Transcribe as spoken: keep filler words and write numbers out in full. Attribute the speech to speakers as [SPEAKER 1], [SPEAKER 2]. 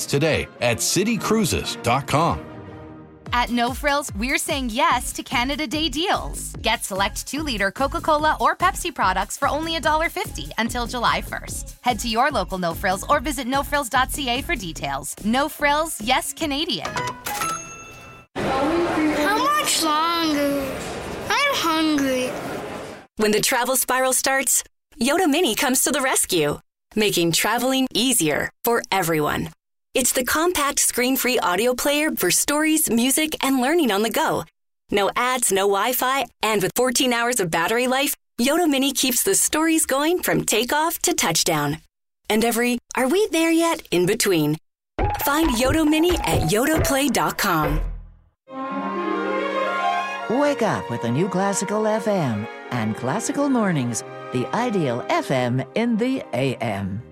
[SPEAKER 1] tickets today at city cruises dot com.
[SPEAKER 2] At No Frills, we're saying yes to Canada Day deals. Get select two-liter Coca-Cola or Pepsi products for only one dollar fifty until July first. Head to your local No Frills or visit no frills dot c a for details. No Frills, yes Canadian.
[SPEAKER 3] How much longer? I'm hungry.
[SPEAKER 4] When the travel spiral starts, Yoda Mini comes to the rescue, making traveling easier for everyone. It's the compact screen-free audio player for stories, music, and learning on the go. No ads, no Wi-Fi, and with fourteen hours of battery life, Yoda Mini keeps the stories going from takeoff to touchdown. And every "are we there yet?" in between. Find Yoda Mini at yoda play dot com.
[SPEAKER 5] Wake up with the new Classical F M and Classical Mornings, the ideal F M in the A M.